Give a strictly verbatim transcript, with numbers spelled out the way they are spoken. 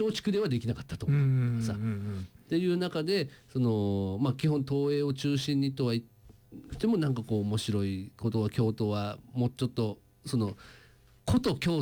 松竹ではできなかったと思うさ、 うんうんうん、 っていう中でその、まあ、基本東映を中心にとは言ってもなんかこう面白いことは京都はもうちょっとその古都京